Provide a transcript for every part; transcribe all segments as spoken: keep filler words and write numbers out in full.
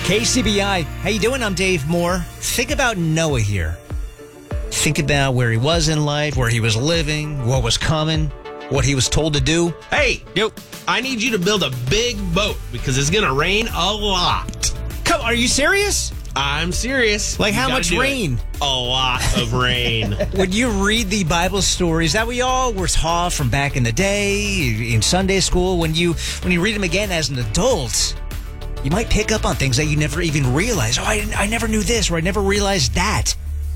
K C B I, how you doing? I'm Dave Moore. Think about Noah here. Think about where he was in life, where he was living, what was coming, what he was told to do. Hey, yo, I need you to build a big boat because it's going to rain a lot. Come, are you serious? I'm serious. Like You how gotta much do it. rain? A lot of rain. When you read the Bible stories that we all were taught from back in the day, in Sunday school, when you when you read them again as an adult, you might pick up on things that you never even realized. Oh, I, I never knew this, or I never realized that.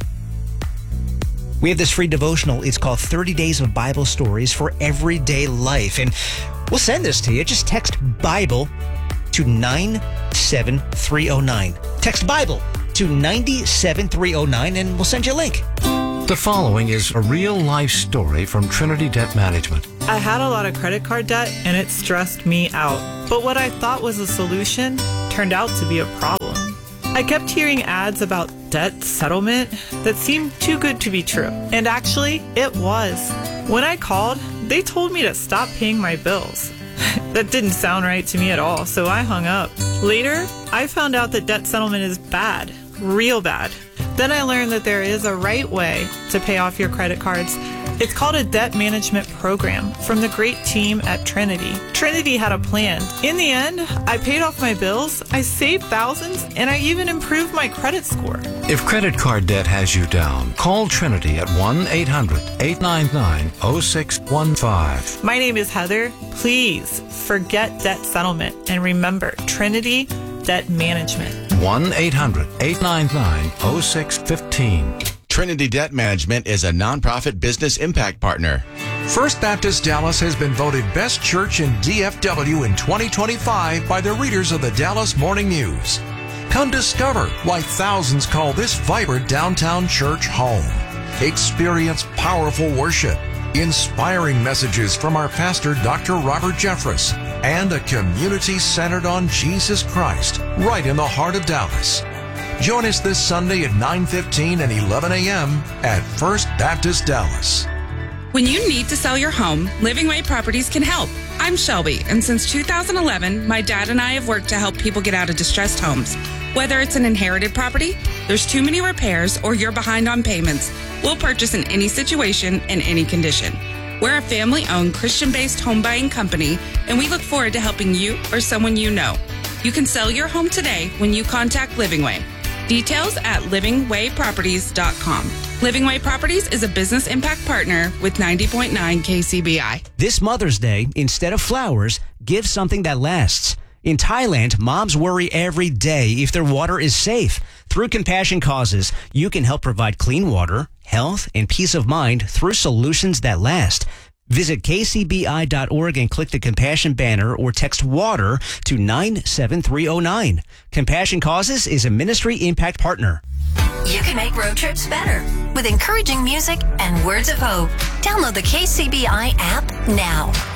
We have this free devotional. It's called thirty days of Bible Stories for Everyday Life. And we'll send this to you. Just text Bible to nine seven three oh nine. Text Bible to nine seven three oh nine, and we'll send you a link. The following is a real-life story from Trinity Debt Management. I had a lot of credit card debt, and it stressed me out. But what I thought was a solution turned out to be a problem. I kept hearing ads about debt settlement that seemed too good to be true. And actually, it was. When I called, they told me to stop paying my bills. That didn't sound right to me at all, so I hung up. Later, I found out that debt settlement is bad, real bad. Then I learned that there is a right way to pay off your credit cards. It's called a debt management program from the great team at Trinity. Trinity had a plan. In the end, I paid off my bills, I saved thousands, and I even improved my credit score. If credit card debt has you down, call Trinity at one eight hundred eight nine nine oh six one five. My name is Heather. Please forget debt settlement and remember Trinity Debt Management. one eight hundred eight nine nine oh six one five. Trinity Debt Management is a nonprofit business impact partner. First Baptist Dallas has been voted Best Church in D F W in twenty twenty-five by the readers of the Dallas Morning News. Come discover why thousands call this vibrant downtown church home. Experience powerful worship, inspiring messages from our pastor, Doctor Robert Jeffress, and a community centered on Jesus Christ, right in the heart of Dallas. Join us this Sunday at nine fifteen and eleven a.m. at First Baptist Dallas. When you need to sell your home, Living Way Properties can help. I'm Shelby, and since two thousand eleven, my dad and I have worked to help people get out of distressed homes. Whether it's an inherited property, there's too many repairs, or you're behind on payments, we'll purchase in any situation and any condition. We're a family-owned, Christian-based home buying company, and we look forward to helping you or someone you know. You can sell your home today when you contact Living Way. Details at living way properties dot com. Living Way Properties is a business impact partner with ninety point nine K C B I. This Mother's Day, instead of flowers, give something that lasts. In Thailand, moms worry every day if their water is safe. Through Compassion Causes, you can help provide clean water, health, and peace of mind through solutions that last. Visit k c b i dot org and click the Compassion banner or text WATER to nine seven three oh nine. Compassion Causes is a ministry impact partner. You can make road trips better with encouraging music and words of hope. Download the K C B I app now.